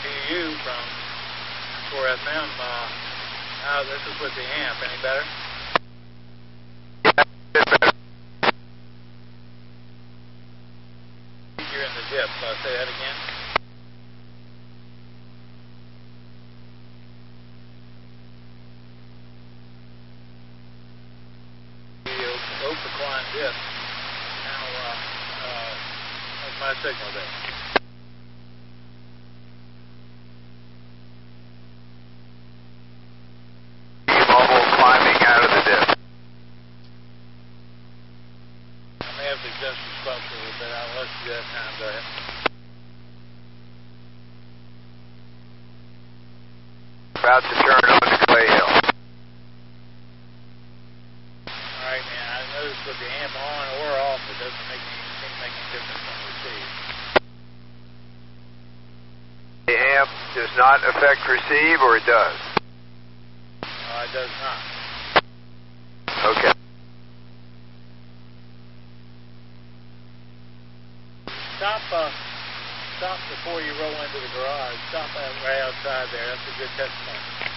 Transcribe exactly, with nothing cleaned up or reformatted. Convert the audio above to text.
U from four F M. Uh, now this is with the amp. Any better? Yeah, a bit better. You're in the dip. Uh, say that again. The Opequan dip. Now, uh, uh, that's my signal there. Climbing out of the dip. I may have to adjust the spot a little bit. I'll let you do that time. Go ahead. About to turn on to Clay Hill. All right, man. I noticed with the amp on or off, it doesn't make any, seem to make any difference on the receive. The amp does not affect receive, or it does? No, it does not. Okay. Stop, uh, stop before you roll into the garage. Stop uh, right outside there. That's a good test point.